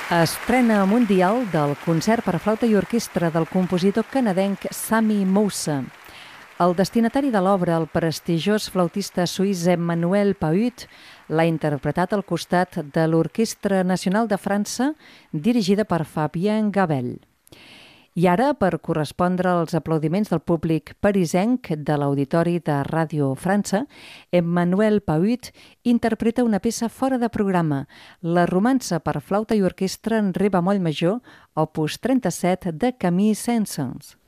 Estrena mundial del concert per a flauta i orquestra del compositor canadenc Sami Moussa. El destinatari de l'obra, el prestigiós flautista suís Emmanuel Pahud, l'ha interpretat al costat de l'Orquestra Nacional de França, dirigida per Fabien Gabel. I ara, per correspondre als aplaudiments del públic parisenc de l'Auditori de Ràdio França, Emmanuel Pahud interpreta una peça fora de programa, la romança per flauta i orquestra en re bemoll major, opus 37 de Camille Saint-Saëns.